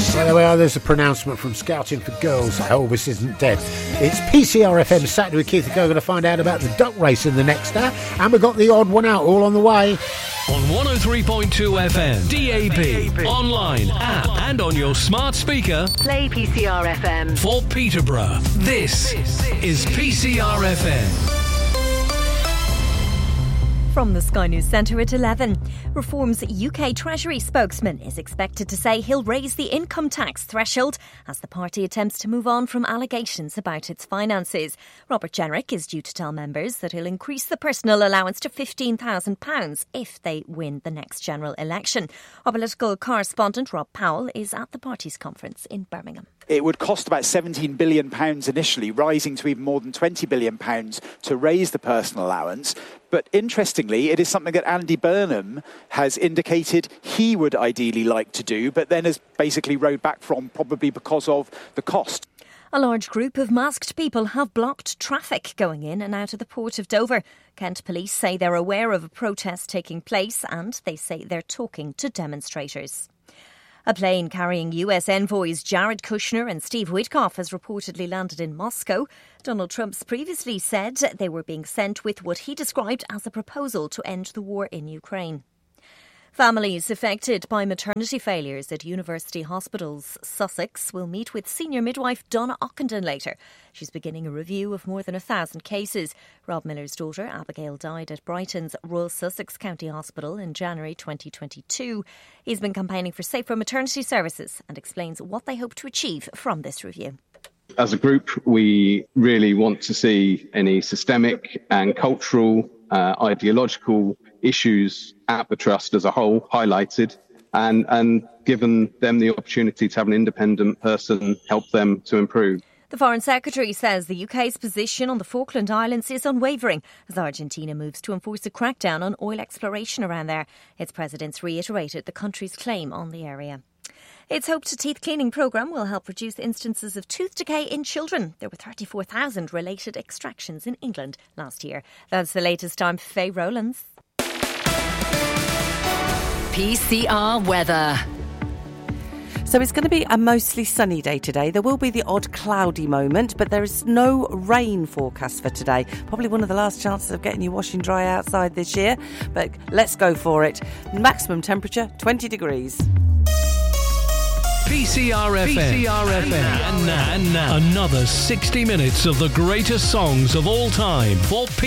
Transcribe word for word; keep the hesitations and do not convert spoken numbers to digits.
Well, there we are. There's a pronouncement from Scouting for Girls. Elvis isn't dead. It's P C R F M Saturday with Keith and Co. Going to find out about the duck race in the next hour. And we've got the odd one out all on the way. On one oh three point two F M, D A B, online, app, and on your smart speaker. Play P C R F M. For Peterborough, this is P C R F M. From the Sky News Centre at eleven. Reform's U K Treasury spokesman is expected to say he'll raise the income tax threshold as the party attempts to move on from allegations about its finances. Robert Jenrick is due to tell members that he'll increase the personal allowance to fifteen thousand pounds if they win the next general election. Our political correspondent Rob Powell is at the party's conference in Birmingham. It would cost about seventeen billion pounds initially, rising to even more than twenty billion pounds to raise the personal allowance. But interestingly, it is something that Andy Burnham has indicated he would ideally like to do, but then has basically rode back from, probably because of the cost. A large group of masked people have blocked traffic going in and out of the port of Dover. Kent police say they're aware of a protest taking place and they say they're talking to demonstrators. A plane carrying U S envoys Jared Kushner and Steve Witkoff has reportedly landed in Moscow. Donald Trump's previously said they were being sent with what he described as a proposal to end the war in Ukraine. Families affected by maternity failures at University Hospitals Sussex will meet with senior midwife Donna Ockenden later. She's beginning a review of more than a thousand cases. Rob Miller's daughter Abigail died at Brighton's Royal Sussex County Hospital in January twenty twenty-two. He's been campaigning for safer maternity services and explains what they hope to achieve from this review. As a group, we really want to see any systemic and cultural, uh, ideological issues at the Trust as a whole highlighted and, and given them the opportunity to have an independent person help them to improve. The Foreign Secretary says the U K's position on the Falkland Islands is unwavering as Argentina moves to enforce a crackdown on oil exploration around there. Its presidents reiterated the country's claim on the area. It's hoped a teeth cleaning programme will help reduce instances of tooth decay in children. There were thirty-four thousand related extractions in England last year. That's the latest. I'm Faye Rowlands. P C R weather. So it's going to be a mostly sunny day today. There will be the odd cloudy moment, but there is no rain forecast for today. Probably one of the last chances of getting you washing dry outside this year, but let's go for it. Maximum temperature, twenty degrees. P C R F M. P C R F M. And now, and now, another sixty minutes of the greatest songs of all time for P-